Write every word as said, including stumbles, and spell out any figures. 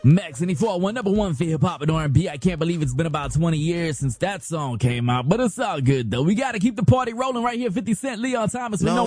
Max eighty-four, one number one for hip hop and R and B. I can't believe it's been about twenty years since that song came out, but it's all good though. We gotta keep the party rolling right here. fifty Cent, Leon Thomas with no.